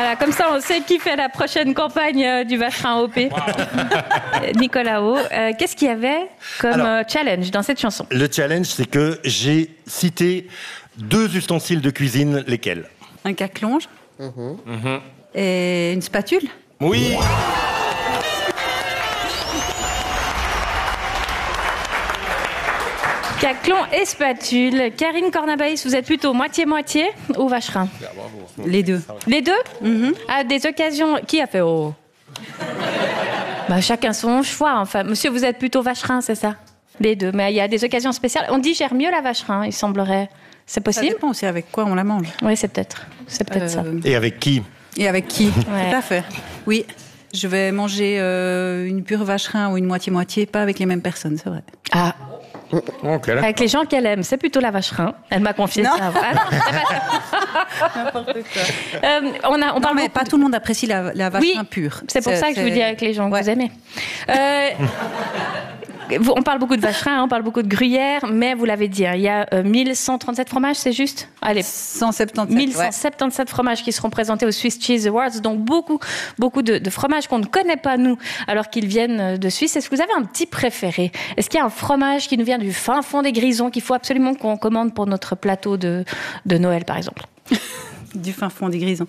Voilà, comme ça, on sait qui fait la prochaine campagne du Vacherin OP. Wow. Nicolas O, qu'est-ce qu'il y avait comme challenge dans cette chanson? Le challenge, c'est que j'ai cité 2 ustensiles de cuisine, lesquels? Un caque-longe et une spatule. Oui. Caclon et spatule. Karine Cornabaïs, vous êtes plutôt moitié-moitié ou Vacherin? Les deux. Les deux? À des occasions... Qui a fait chacun son choix. Enfin, monsieur, vous êtes plutôt Vacherin, c'est ça? Les deux. Mais il y a des occasions spéciales. On digère mieux la Vacherin, il semblerait. C'est possible? Ça dépend aussi avec quoi on la mange. Oui, c'est peut-être ça. Et avec qui? Et avec qui? Ouais. Tout à fait. Oui. Je vais manger une pure Vacherin ou une moitié-moitié, pas avec les mêmes personnes, c'est vrai. Ah. Okay. Avec les gens qu'elle aime, c'est plutôt la Vacherin. Elle m'a confié ça. N'importe quoi. On parle mais pas tout le monde apprécie la Vacherin pure. C'est pour ça que je vous dis avec les gens que vous aimez. On parle beaucoup de Vacherin, on parle beaucoup de Gruyère, mais vous l'avez dit, il y a 1137 fromages, c'est juste? Allez, 1177 fromages qui seront présentés aux Swiss Cheese Awards, donc beaucoup de fromages qu'on ne connaît pas, nous, alors qu'ils viennent de Suisse. Est-ce que vous avez un petit préféré? Est-ce qu'il y a un fromage qui nous vient du fin fond des Grisons qu'il faut absolument qu'on commande pour notre plateau de Noël, par exemple? Du fin fond des Grisons.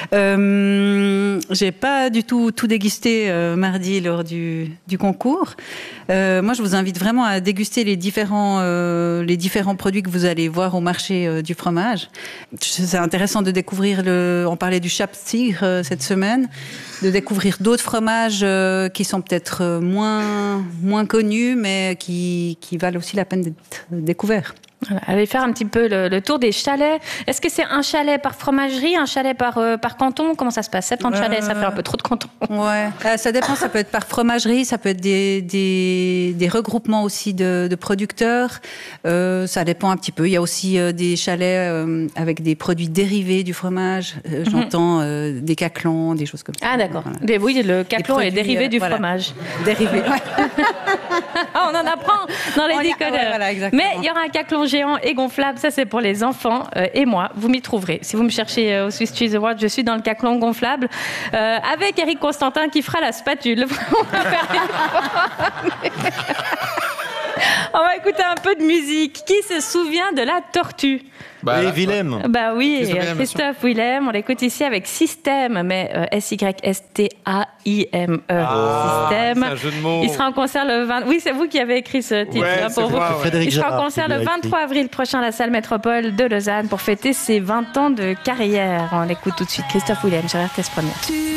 J'ai pas du tout dégusté mardi lors du concours. Moi, je vous invite vraiment à déguster les différents produits que vous allez voir au marché du fromage. C'est intéressant de découvrir on parlait du Chapstigre cette semaine, de découvrir d'autres fromages qui sont peut-être moins connus, mais qui valent aussi la peine d'être découverts. Voilà, allez faire un petit peu le tour des chalets. Est-ce que c'est un chalet par fromagerie, un chalet par canton? Comment ça se passe? 70 chalets, ça fait un peu trop de cantons. Ouais, ça dépend. Ça peut être par fromagerie, ça peut être des regroupements aussi de producteurs. Ça dépend un petit peu. Il y a aussi des chalets avec des produits dérivés du fromage. J'entends des caclons, des choses comme ça. Ah d'accord. Voilà. Oui, le caclon est dérivé du fromage. Dérivé. Ouais. On en apprend dans les décodeurs. Voilà, mais il y aura un caclon géant et gonflable, ça c'est pour les enfants et moi, vous m'y trouverez. Si vous me cherchez au Swiss Cheese Awards, je suis dans le caclon gonflable avec Eric Constantin qui fera la spatule. On va écouter un peu de musique. Qui se souvient de la tortue? Et Willem. Bah oui, Christophe Willem. On l'écoute ici avec Système, mais S-Y-S-T-A-I-M-E. Système. C'est un jeu de mots. Il sera en concert le 20... Oui, c'est vous qui avez écrit ce titre pour vous. Il sera en concert le 23 avril prochain à la salle Métropole de Lausanne pour fêter ses 20 ans de carrière. On l'écoute tout de suite. Christophe Willem sur RTS Première.